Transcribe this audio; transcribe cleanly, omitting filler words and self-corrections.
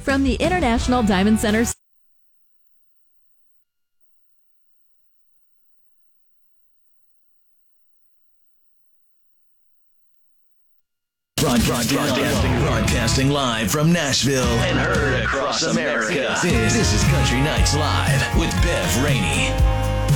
From the International Diamond Center. Broadcasting live from Nashville and heard across America. This is Country Nights Live with Bev Rainey.